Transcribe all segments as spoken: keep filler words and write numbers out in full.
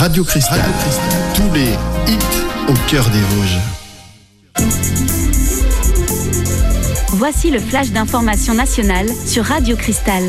Radio Cristal. Radio Cristal. Tous les hits au cœur des Vosges. Voici le flash d'information nationale sur Radio Cristal.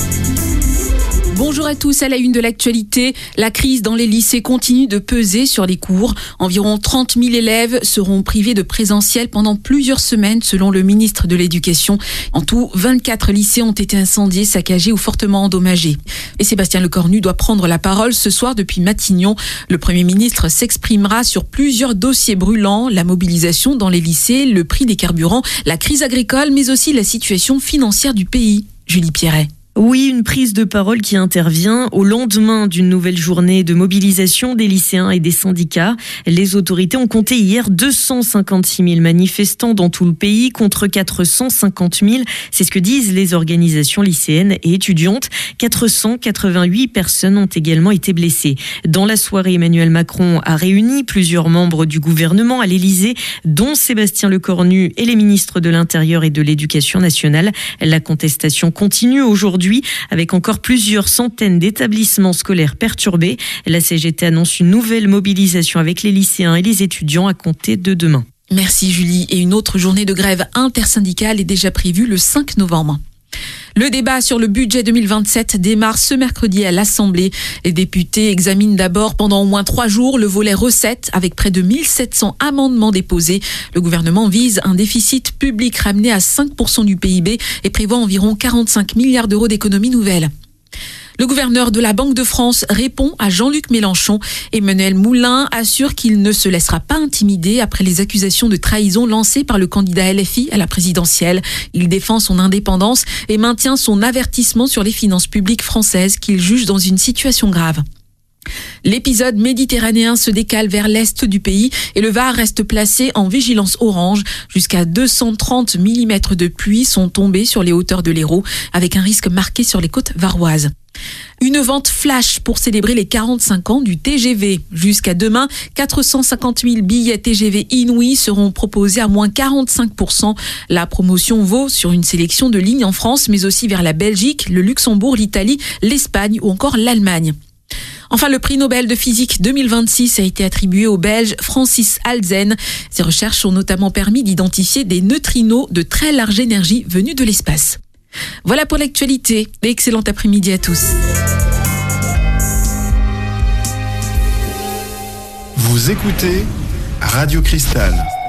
Bonjour à tous, à la une de l'actualité, la crise dans les lycées continue de peser sur les cours. Environ trente mille élèves seront privés de présentiel pendant plusieurs semaines selon le ministre de l'Éducation. En tout, vingt-quatre lycées ont été incendiés, saccagés ou fortement endommagés. Et Sébastien Lecornu doit prendre la parole ce soir depuis Matignon. Le Premier ministre s'exprimera sur plusieurs dossiers brûlants, la mobilisation dans les lycées, le prix des carburants, la crise agricole, mais aussi la situation financière du pays. Julie Pierret. Oui, une prise de parole qui intervient au lendemain d'une nouvelle journée de mobilisation des lycéens et des syndicats. Les autorités ont compté hier deux cent cinquante-six mille manifestants dans tout le pays contre quatre cent cinquante mille. C'est ce que disent les organisations lycéennes et étudiantes. quatre cent quatre-vingt-huit personnes ont également été blessées. Dans la soirée, Emmanuel Macron a réuni plusieurs membres du gouvernement à l'Élysée, dont Sébastien Lecornu et les ministres de l'Intérieur et de l'Éducation nationale. La contestation continue aujourd'hui, avec encore plusieurs centaines d'établissements scolaires perturbés. La C G T annonce une nouvelle mobilisation avec les lycéens et les étudiants à compter de demain. Merci Julie. Et une autre journée de grève intersyndicale est déjà prévue le cinq novembre. Le débat sur le budget deux mille vingt-sept démarre ce mercredi à l'Assemblée. Les députés examinent d'abord pendant au moins trois jours le volet recettes avec près de mille sept cents amendements déposés. Le gouvernement vise un déficit public ramené à cinq pour cent du P I B et prévoit environ quarante-cinq milliards d'euros d'économies nouvelles. Le gouverneur de la Banque de France répond à Jean-Luc Mélenchon. Emmanuel Moulin assure qu'il ne se laissera pas intimider après les accusations de trahison lancées par le candidat L F I à la présidentielle. Il défend son indépendance et maintient son avertissement sur les finances publiques françaises qu'il juge dans une situation grave. L'épisode méditerranéen se décale vers l'est du pays et le Var reste placé en vigilance orange. Jusqu'à deux cent trente millimètres de pluie sont tombés sur les hauteurs de l'Hérault, avec un risque marqué sur les côtes varoises. Une vente flash pour célébrer les quarante-cinq ans du T G V. Jusqu'à demain, quatre cent cinquante mille billets T G V inouïs seront proposés à moins quarante-cinq pour cent. La promotion vaut sur une sélection de lignes en France, mais aussi vers la Belgique, le Luxembourg, l'Italie, l'Espagne ou encore l'Allemagne. Enfin, le prix Nobel de physique deux mille vingt-six a été attribué au Belge Francis Halzen. Ses recherches ont notamment permis d'identifier des neutrinos de très large énergie venus de l'espace. Voilà pour l'actualité. Excellent après-midi à tous. Vous écoutez Radio Cristal.